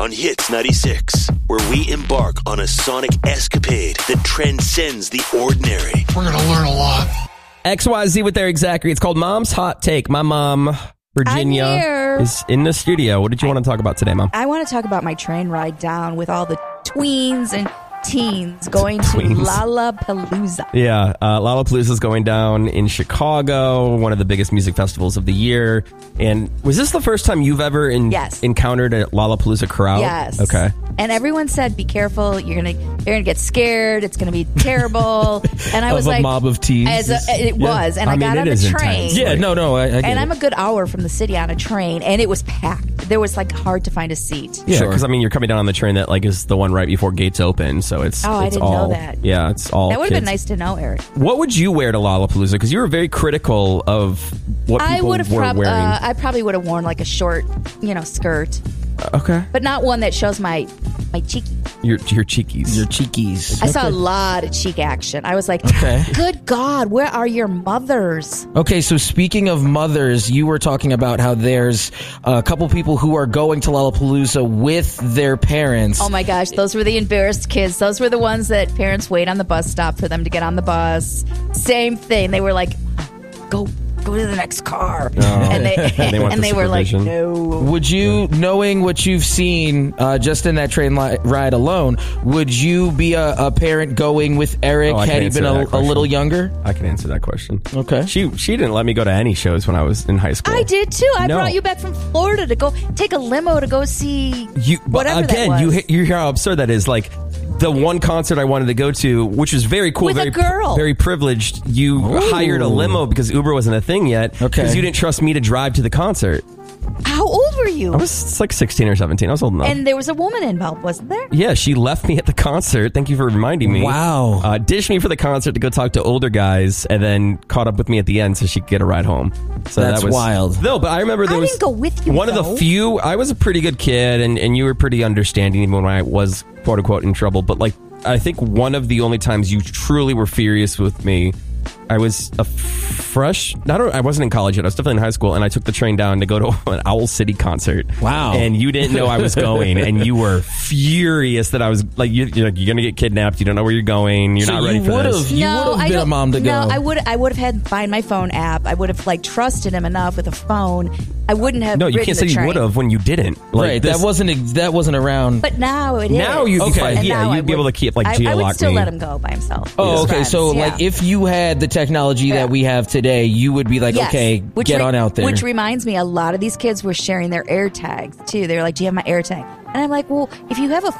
on Hits 96, where we embark on a sonic escapade that transcends the ordinary. We're going to learn a lot. XYZ with Eric Zachary. It's called Mom's Hot Take. My mom, Virginia, is in the studio. What did you want to talk about today, Mom? I want to talk about my train ride down with all the tweens and teens going to Lollapalooza. Yeah, Lollapalooza is going down in Chicago, one of the biggest music festivals of the year. And was this the first time you've ever encountered a Lollapalooza crowd? Yes. Okay. And everyone said, "Be careful! You're gonna get scared. It's gonna be terrible." And I was like, a mob of teens. It was, and I got on the train. Intense. Yeah, no, I get and it. I'm a good hour from the city on a train, and it was packed. There was like hard to find a seat. Yeah, because I mean, you're coming down on the train that like is the one right before gates open, so it's I it's didn't all, know that. Yeah, it's all. That would have been kids. nice to know, Eric. What would you wear to Lollapalooza? Because you were very critical of what people were wearing. I probably would have worn like a short, skirt. Okay. But not one that shows my cheeky. Your cheekies. Your cheekies. I saw a lot of cheek action. I was like, good God, where are your mothers? Okay, so speaking of mothers, you were talking about how there's a couple people who are going to Lollapalooza with their parents. Oh my gosh, those were the embarrassed kids. Those were the ones that parents wait on the bus stop for them to get on the bus. Same thing. They were like, go to the next car. And they were like, no. Would you, knowing what you've seen just in that train ride alone, would you be a parent going with Eric had he been a little younger? I can answer that question. Okay. She didn't let me go to any shows when I was in high school. I did too. I brought you back from Florida to go take a limo to go see whatever that was. You hear how absurd that is. Like, the one concert I wanted to go to, which was very cool, with very a girl, very privileged. You hired a limo because Uber wasn't a thing yet. Because you didn't trust me to drive to the concert. How old were you? I was like 16 or 17. I was old enough. And there was a woman involved, wasn't there? Yeah, she left me at the concert. Thank you for reminding me. Wow. Ditched me for the concert to go talk to older guys, and then caught up with me at the end so she could get a ride home. So that's wild. No, but I remember there was... I didn't go with you, one of the few... I was a pretty good kid, and you were pretty understanding even when I was, quote-unquote, in trouble. But, like, I think one of the only times you truly were furious with me, I was I wasn't in college yet. I was definitely in high school, and I took the train down to go to an Owl City concert. Wow. And you didn't know I was going, and you were furious that I was like, you're going to get kidnapped. You don't know where you're going. You're not ready for this. You would have been a mom to go. No, I would have had Find My Phone app. I would have trusted him enough with a phone. I wouldn't have. No, you can't say you would have when you didn't. Like, right. That wasn't around. But now it is. Now you'd be fine. Yeah, you'd be able to keep geolock me. I would still let him go by himself. Oh, okay. So if you had the technology that we have today, you would be like, okay, get on out there. Which reminds me, a lot of these kids were sharing their AirTags too. They were like, "Do you have my AirTag?" And I'm like, "Well, if you have a